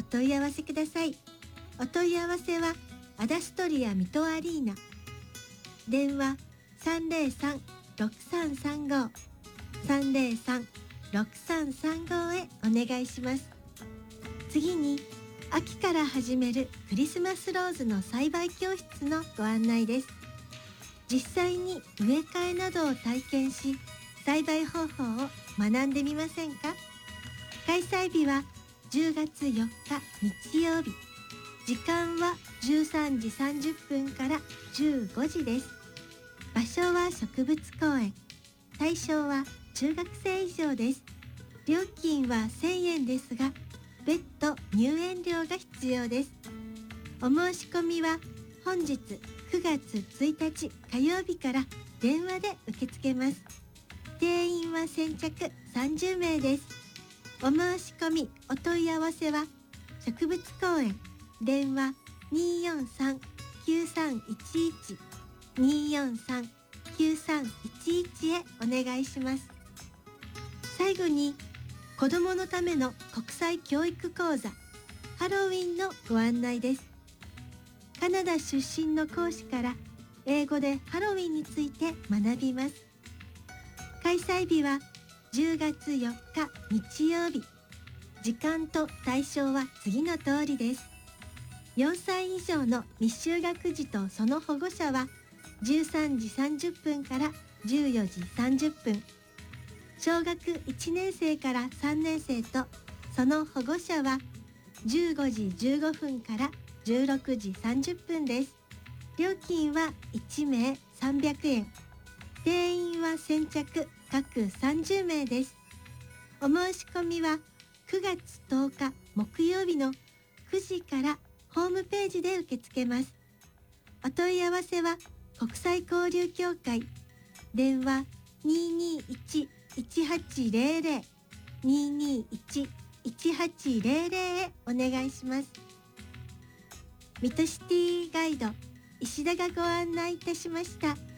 問い合わせください。お問い合わせはアダストリア水戸アリーナ、電話303-6335 303-6335へお願いします。次に、秋から始めるクリスマスローズの栽培教室のご案内です。実際に植え替えなどを体験し、栽培方法を学んでみませんか？開催日は10月4日日曜日。時間は13時30分から15時です。場所は植物公園。対象は中学生以上です。料金は1000円ですが、別途入園料が必要です。お申し込みは本日9月1日火曜日から電話で受け付けます。定員は先着30名です。お申し込みお問い合わせは植物公園、電話243-9311 243-9311へお願いします。最後に、子どものための国際教育講座ハロウィンのご案内です。カナダ出身の講師から英語でハロウィンについて学びます。開催日は10月4日日曜日。時間と対象は次の通りです。4歳以上の未就学児とその保護者は13時30分から14時30分。小学1年生から3年生とその保護者は15時15分から16時30分です。料金は1名300円。定員は先着各30名です。お申し込みは9月10日木曜日の9時からホームページで受け付けます。お問い合わせは国際交流協会、電話221-1800 221-1800へお願いします。水戸シティガイド石田がご案内いたしました。